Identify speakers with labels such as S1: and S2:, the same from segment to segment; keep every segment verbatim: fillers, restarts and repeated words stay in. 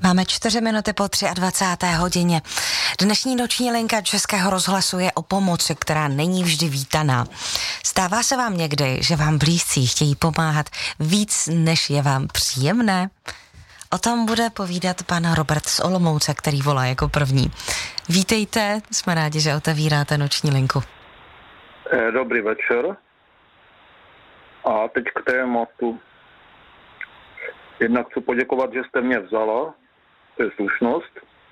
S1: Máme čtyři minuty po dvacáté třetí hodině. Dnešní noční linka Českého rozhlasu je o pomoci, která není vždy vítaná. Stává se vám někdy, že vám blízcí chtějí pomáhat víc, než je vám příjemné? O tom bude povídat pan Robert z Olomouce, který volá jako první. Vítejte, jsme rádi, že otevíráte noční linku.
S2: Dobrý večer. A teď k tématu. Jednak chci poděkovat, že jste mě vzala. To je slušnost.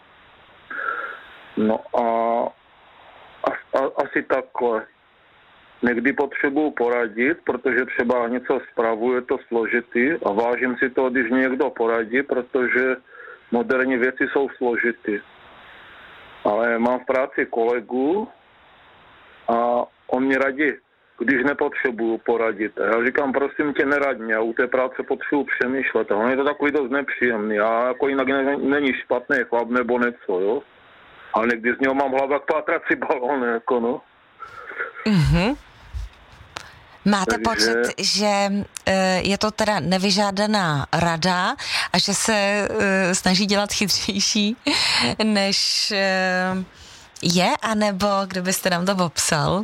S2: No a, a, a asi takhle. Někdy potřebuji poradit, protože třeba něco spravuje, to složitý a vážím si to, když někdo poradí, protože moderní věci jsou složitý. Ale mám v práci kolegu a on mě radí, když nepotřebuju poradit. Já říkám, prosím tě, nerad mě, u té práce potřebuji přemýšlet. A on je to takový dost nepříjemný. A jako jinak není špatný chlap nebo něco, jo. Ale někdy z něho mám hlavu jak pátrací balón, jako no.
S1: Mhm. Máte
S2: Takže...
S1: pocit, že je to teda nevyžádaná rada a že se snaží dělat chytřejší, než je, anebo kdybyste nám to popsal?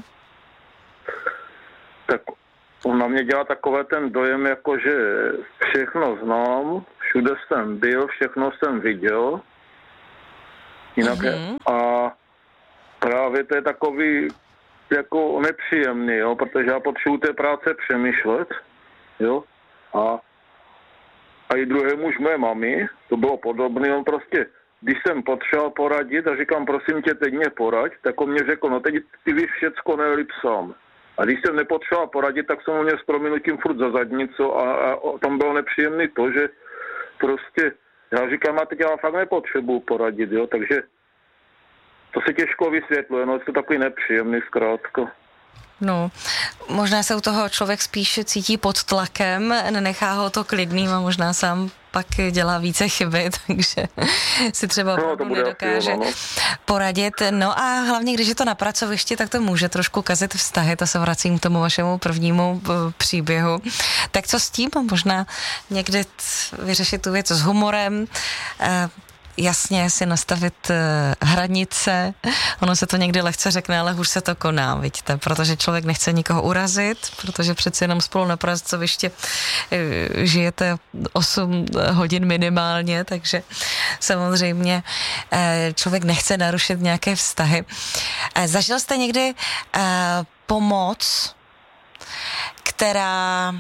S2: Tak on na mě dělá takové ten dojem, jako že všechno znám, všude jsem byl, všechno jsem viděl. Jinak mm-hmm. A právě to je takový jako nepříjemný, jo, protože já potřebuji té práce přemýšlet, jo, a, a i druhý muž mé mami, to bylo podobné, on prostě, když jsem potřeboval poradit a říkám, prosím tě, teď mě poraď, tak on mě řekl, no teď ty víš všecko, nejlíp sám. A když jsem nepotřeboval poradit, tak jsem u něj s prominutím furt za zadnicu a, a tam bylo nepříjemný to, že prostě, já říkám, a teď já fakt nepotřebuji poradit, jo, takže to se těžko vysvětluje, no je to takový nepříjemný zkrátka.
S1: No, možná se u toho člověk spíš cítí pod tlakem, nenechá ho to klidným a možná sám pak dělá více chyby, takže si třeba
S2: no,
S1: opravdu nedokáže
S2: ono, no.
S1: poradit. No a hlavně, když je to na pracovišti, tak to může trošku kazit vztahy, to se vracím k tomu vašemu prvnímu příběhu. Tak co s tím? Možná někdy vyřešit tu věc s humorem, jasně si nastavit uh, hranice, ono se to někdy lehce řekne, ale hůř se to koná, vidíte, protože člověk nechce nikoho urazit, protože přeci jenom spolu na pracovišti uh, žijete osm hodin minimálně, takže samozřejmě uh, člověk nechce narušit nějaké vztahy. Uh, zažil jste někdy uh, pomoc, která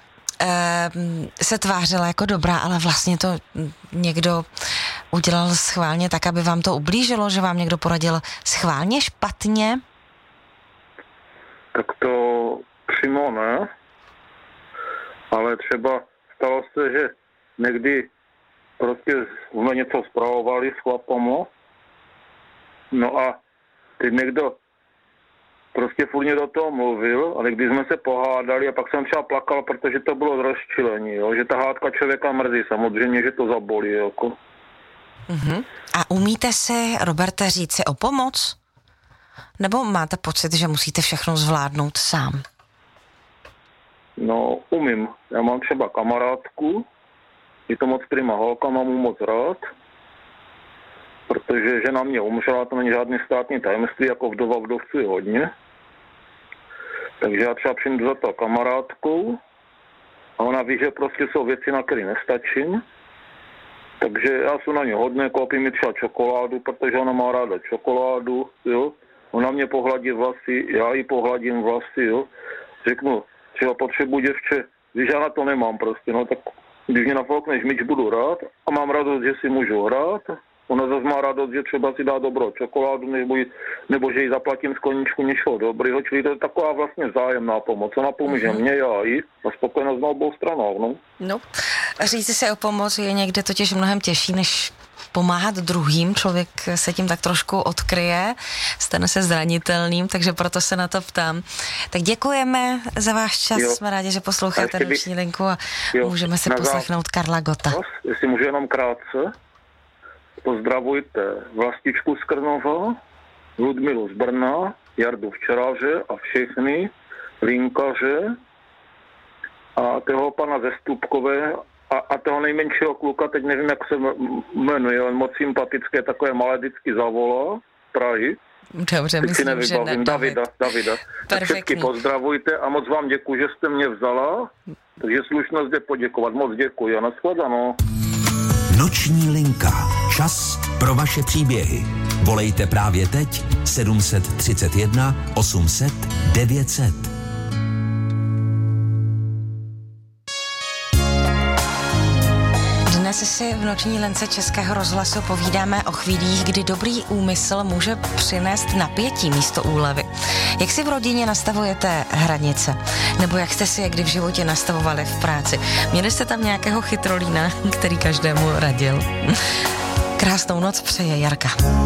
S1: se tvářila jako dobrá, ale vlastně to někdo udělal schválně tak, aby vám to ublížilo, že vám někdo poradil schválně špatně?
S2: Tak to přímo ne, ale třeba stalo se, že někdy prostě jsme něco spravovali s chlapama, no a teď někdo prostě furt do toho mluvil, ale když jsme se pohádali a pak jsem třeba plakal, protože to bylo rozčilení, jo? Že ta hádka člověka mrzí, samozřejmě, že to zabolí. Jako.
S1: Uh-huh. A umíte si, Roberte, říct si o pomoc? Nebo máte pocit, že musíte všechno zvládnout sám?
S2: No, umím. Já mám třeba kamarádku, je to moc prima holka, mám mu moc rád, protože žena mě umřela, to není žádný státní tajemství, jako vdova vdovců je hodně. Takže já třeba přijdu za to kamarádkou a ona ví, že prostě jsou věci, na které nestačím. Takže já jsem na ně hodně, koupím mi třeba čokoládu, protože ona má ráda čokoládu, jo. Ona mě pohladí vlasy, já jí pohladím vlasy, jo. Řeknu, třeba potřebuji děvče, když já na to nemám prostě, no tak když mě nafoukneš myč, budu rád a mám radost, že si můžu hrát. Ona zase má radost, že třeba si dá dobrou čokoládu, nebo, nebo že jí zaplatím skleničku něčeho dobrýho, čili to je taková vlastně vzájemná pomoc. Ona pomůže mm-hmm. mě, já jí a spokojenost na obou stranách, no.
S1: No, říci se o pomoc je někde totiž mnohem těžší, než pomáhat druhým. Člověk se tím tak trošku odkryje, stane se zranitelným, takže proto se na to ptám. Tak děkujeme za váš čas, jo. Jsme rádi, že posloucháte noční linku a jo. Můžeme si poslechnout Karla Gotta.
S2: Jestli můžu jenom krátce. Pozdravujte Vlastičku z Krnova, Ludmilu z Brna, Jardu Včeráře a všechny linkaře a toho pana ze Stupkové a, a toho nejmenšího kluka, teď nevím, jak se jmenuje, on moc sympatické, takové malé vždycky zavolá Prahy.
S1: Dobře, teď myslím, že ne,
S2: Davida, Davida. Tak všechny pozdravujte a moc vám děkuji, že jste mě vzala, takže slušnost je poděkovat, moc děkuji a nashledanou.
S3: Noční linka. Čas pro vaše příběhy. Volejte právě teď sedm set třicet jedna osm set devět set.
S1: Dnes si v noční lence Českého rozhlasu povídáme o chvílích, kdy dobrý úmysl může přinést napětí místo úlevy. Jak si v rodině nastavujete hranice? Nebo jak jste si je kdy v životě nastavovali v práci? Měli jste tam nějakého chytrolína, který každému radil? Krásnou noc přeje Jarka.